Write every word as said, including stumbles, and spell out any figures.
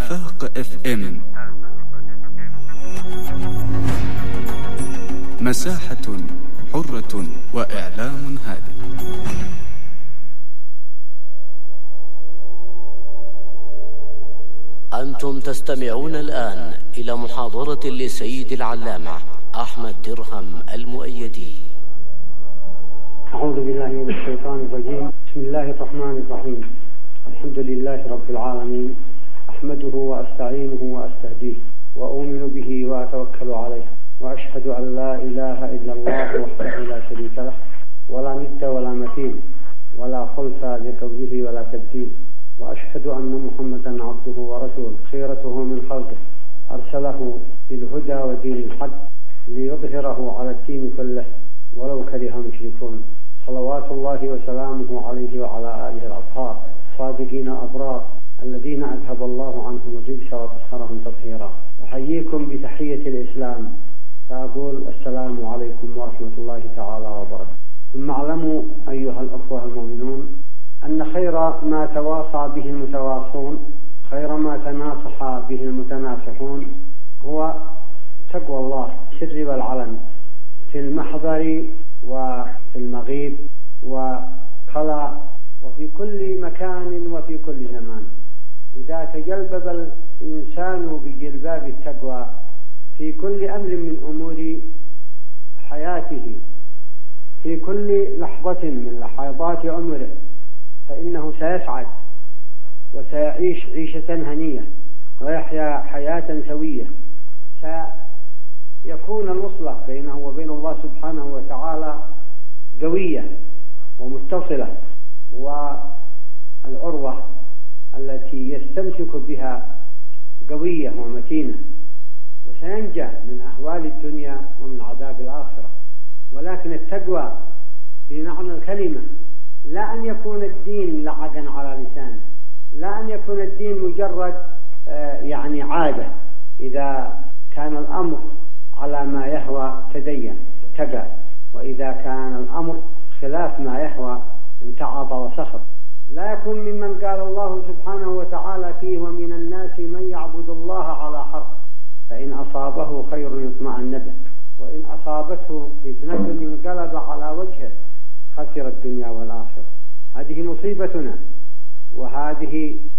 آفاق اف ام، مساحة حرة وإعلام هادف. أنتم تستمعون الآن إلى محاضرة لسيد العلامة أحمد درهم المؤيدي. أعوذ بالله من الشيطان الرجيم. بسم الله الرحمن الرحيم. الحمد لله رب العالمين، أحمده وأستعينه وأستهديه وأؤمن به وأتوكل عليه، وأشهد أن لا إله إلا الله وحده لا شريك له، ولا ند ولا مثيل، ولا خلف لقوله ولا تبديل، وأشهد أن محمدا عبده ورسوله خيرته من خلقه، أرسله بالهدى ودين الحق ليظهره على الدين كله ولو كره المشركون. صلوات الله وسلامه عليه وعلى آله الأطهار صادقين أبرار الذين أذهب الله عنهم الرجس وطهرهم تطهيرا. أحييكم بتحية الإسلام، فأقول السلام عليكم ورحمة الله تعالى وبركاته. ثم اعلموا أيها الأخوة المؤمنون أن خير ما تواصى به المتواصون، خير ما تناصح به المتناصحون، هو تقوى الله في السر والعلن، في المحضر وفي المغيب وخلا، وفي كل مكان وفي كل زمان. إذا تجلبب الإنسان بجلباب التقوى في كل أمر من أمور حياته، في كل لحظة من لحظات عمره، فإنه سيسعد وسيعيش عيشة هنية ويحيا حياة سوية. سيكون الوصلة بينه وبين الله سبحانه وتعالى قوية ومتصلة، والعروة التي يستمسك بها قوية ومتينة، وسينجى من أهوال الدنيا ومن عذاب الآخرة. ولكن التقوى بمعنى الكلمة، لا أن يكون الدين لعقا على لسانه، لا أن يكون الدين مجرد يعني عادة. إذا كان الأمر على ما يهوى تدين اتقى، وإذا كان الأمر خلاف ما يهوى امتعض وسخط. لا يكون ممن قال الله سبحانه وتعالى فيه: ومن الناس من يعبد الله على حرف، فإن أصابه خير اطمأن به، وإن أصابته فتنة انقلب على وجهه، خسر الدنيا والآخرة. هذه مصيبتنا، وهذه